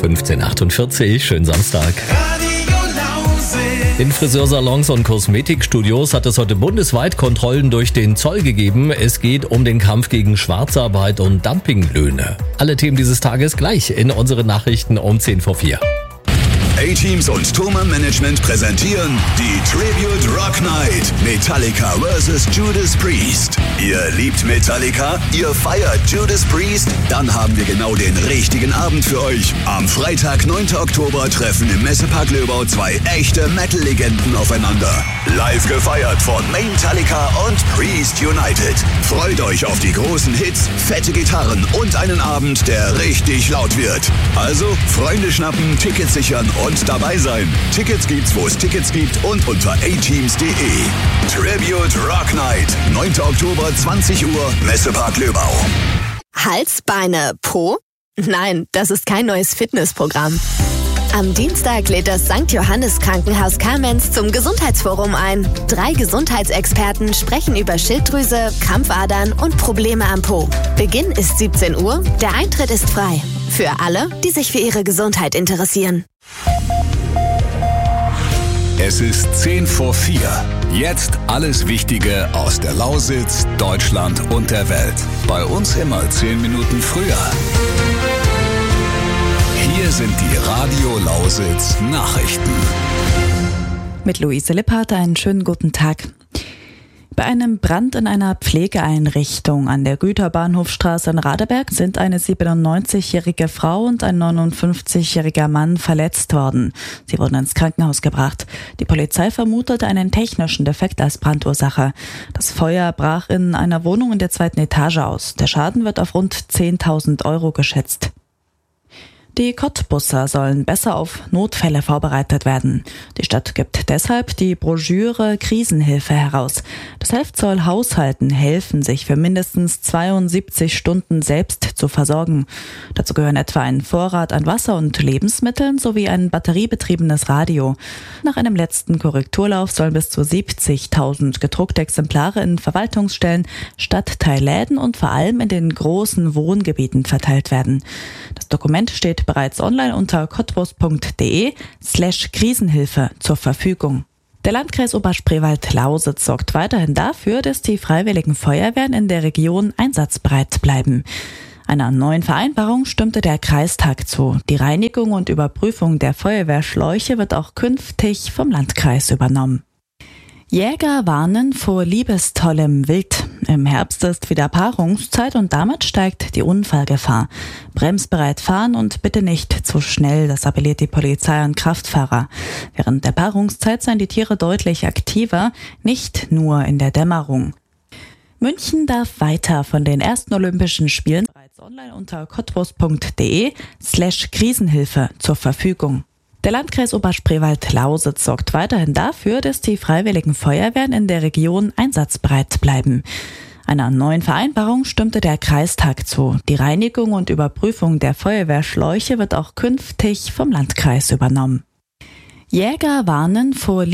15:48, schönen Samstag. In Friseursalons und Kosmetikstudios hat es heute bundesweit Kontrollen durch den Zoll gegeben. Es geht um den Kampf gegen Schwarzarbeit und Dumpinglöhne. Alle Themen dieses Tages gleich in unseren Nachrichten um 4:10. A-Teams und Thomann Management präsentieren die Tribute Rock Night. Metallica vs. Judas Priest. Ihr liebt Metallica? Ihr feiert Judas Priest? Dann haben wir genau den richtigen Abend für euch. Am Freitag, 9. Oktober, treffen im Messepark Löbau zwei echte Metal-Legenden aufeinander. Live gefeiert von Metallica und Priest United. Freut euch auf die großen Hits, fette Gitarren und einen Abend, der richtig laut wird. Also, Freunde schnappen, Tickets sichern und dabei sein. Tickets gibt's, wo es Tickets gibt und unter ateams.de. Tribute Rock Night, 9. Oktober, 20 Uhr, Messepark Löbau. Hals, Beine, Po? Nein, das ist kein neues Fitnessprogramm. Am Dienstag lädt das St. Johannes Krankenhaus Kamenz zum Gesundheitsforum ein. 3 Gesundheitsexperten sprechen über Schilddrüse, Krampfadern und Probleme am Po. Beginn ist 17 Uhr, der Eintritt ist frei. Für alle, die sich für ihre Gesundheit interessieren. Es ist 3:10. Jetzt alles Wichtige aus der Lausitz, Deutschland und der Welt. Bei uns immer 10 Minuten früher. Hier sind die Radio Lausitz Nachrichten. Mit Luise Lippert einen schönen guten Tag. Bei einem Brand in einer Pflegeeinrichtung an der Güterbahnhofstraße in Radeberg sind eine 97-jährige Frau und ein 59-jähriger Mann verletzt worden. Sie wurden ins Krankenhaus gebracht. Die Polizei vermutet einen technischen Defekt als Brandursache. Das Feuer brach in einer Wohnung in der 2. Etage aus. Der Schaden wird auf rund 10.000 Euro geschätzt. Die Cottbusser sollen besser auf Notfälle vorbereitet werden. Die Stadt gibt deshalb die Broschüre Krisenhilfe heraus. Das Heft soll Haushalten helfen, sich für mindestens 72 Stunden selbst zu versorgen. Dazu gehören etwa ein Vorrat an Wasser und Lebensmitteln sowie ein batteriebetriebenes Radio. Nach einem letzten Korrekturlauf sollen bis zu 70.000 gedruckte Exemplare in Verwaltungsstellen, Stadtteilläden und vor allem in den großen Wohngebieten verteilt werden. Das Dokument steht bereits online unter cottbus.de/Krisenhilfe zur Verfügung. Der Landkreis Oberspreewald-Lausitz sorgt weiterhin dafür, dass die freiwilligen Feuerwehren in der Region einsatzbereit bleiben. Einer neuen Vereinbarung stimmte der Kreistag zu. Die Reinigung und Überprüfung der Feuerwehrschläuche wird auch künftig vom Landkreis übernommen. Jäger warnen vor liebestollem Wild. Im Herbst ist wieder Paarungszeit und damit steigt die Unfallgefahr. Bremsbereit fahren und bitte nicht zu schnell, das appelliert die Polizei an Kraftfahrer. Während der Paarungszeit seien die Tiere deutlich aktiver, nicht nur in der Dämmerung. München darf weiter von den ersten Olympischen Spielen bereits online unter cottbus.de/Krisenhilfe zur Verfügung. Der Landkreis Oberspreewald-Lausitz sorgt weiterhin dafür, dass die freiwilligen Feuerwehren in der Region einsatzbereit bleiben. Einer neuen Vereinbarung stimmte der Kreistag zu. Die Reinigung und Überprüfung der Feuerwehrschläuche wird auch künftig vom Landkreis übernommen. Jäger warnen vor